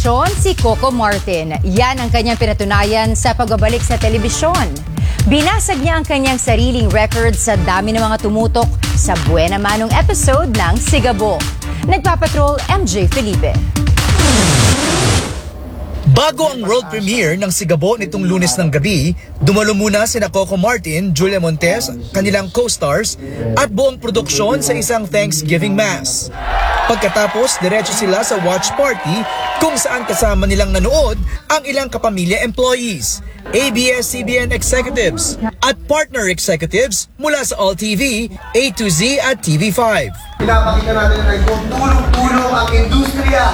aksyon si Coco Martin. Yan ang kanyang pinatunayan sa pagbabalik sa telebisyon. Binasag niya ang kanyang sariling record sa dami ng mga tumutok sa Buena Manong episode ng Sigabo. Nagpapatrol MJ Felipe. Bago ang world premiere ng Sigabo nitong Lunes ng gabi, dumalo muna sina Coco Martin, Julia Montes, kanilang co-stars at buong produksyon sa isang Thanksgiving Mass. Pagkatapos, diretso sila sa watch party kung saan kasama nilang nanood ang ilang kapamilya employees, ABS-CBN executives at partner executives mula sa All TV, A to Z at TV5. Pinapakita natin na kung tulong-tulong ang industriya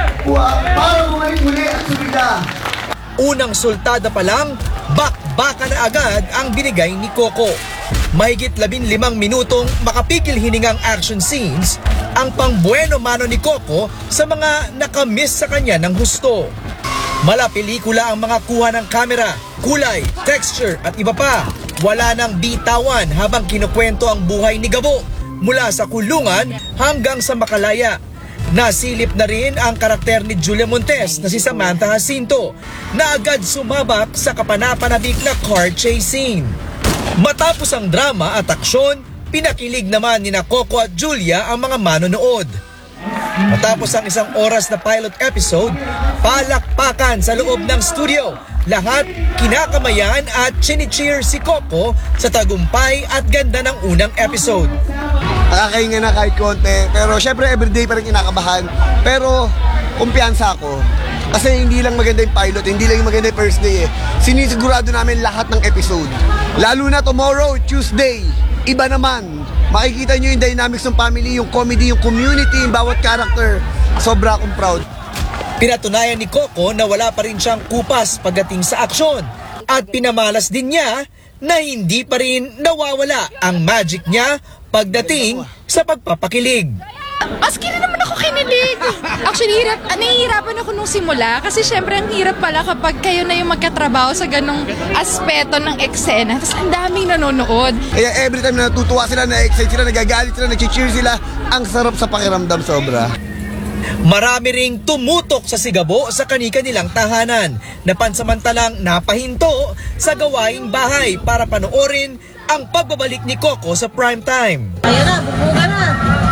para bumalik muli at sumida. Unang sultada pa lang, bakbaka na agad ang binigay ni Coco. Mahigit 15 minutong makapigil hiningang action scenes ang pang-bueno mano ni Coco sa mga nakamiss sa kanya ng husto. Mala pelikula ang mga kuha ng kamera, kulay, texture at iba pa. Wala nang bitawan habang kinukwento ang buhay ni Gabo mula sa kulungan hanggang sa Makalaya. Nasilip na rin ang karakter ni Julia Montes na si Samantha Jacinto na agad sumabak sa kapanapanabik na car chase scene. Matapos ang drama at aksyon, pinakilig naman ni Coco at Julia ang mga manonood. Matapos ang isang oras na pilot episode, palakpakan sa loob ng studio. Lahat kinakamayan at chini-cheer si Coco sa tagumpay at ganda ng unang episode. Nakakahinga na kahit konti, pero syempre everyday pa rin kinakabahan. Pero kumpiyansa ako. Kasi hindi lang maganda yung pilot, hindi lang yung maganda yung first day eh. Sinisigurado namin lahat ng episode. Lalo na tomorrow, Tuesday, iba naman. Makikita nyo yung dynamics ng family, yung comedy, yung community, yung bawat character. Sobra akong proud. Pinatunayan ni Coco na wala pa rin siyang kupas pagdating sa aksyon. At pinamalas din niya na hindi pa rin nawawala ang magic niya pagdating sa pagpapakilig. Maski rin naman ako kinilig. Actually, nahihirapan ako nung simula kasi syempre ang hirap pala kapag kayo na yung magkatrabaho sa ganong aspeto ng eksena. Tapos ang daming nanonood. Kaya every time na natutuwa sila, na-excite sila, nagagalit sila, nag-cheer sila, ang sarap sa pakiramdam sobra. Marami ring tumutok sa Sigabo sa kani-kanilang tahanan na pansamantalang napahinto sa gawaing bahay para panoorin ang pagbabalik ni Coco sa primetime. Ayan na, bubuka na.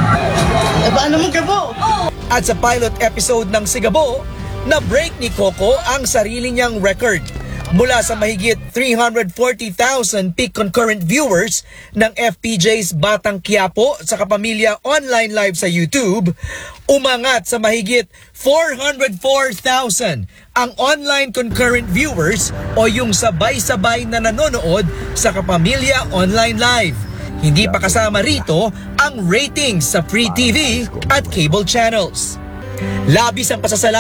Paano mo Gabo? At sa pilot episode ng Sigabo, na-break ni Coco ang sarili niyang record. Mula sa mahigit 340,000 peak concurrent viewers ng FPJ's Batang Quiapo sa Kapamilya Online Live sa YouTube, umangat sa mahigit 404,000 ang online concurrent viewers o yung sabay-sabay na nanonood sa Kapamilya Online Live. Hindi pa kasama rito ang ratings sa free TV at cable channels. Labis ang pasasalamat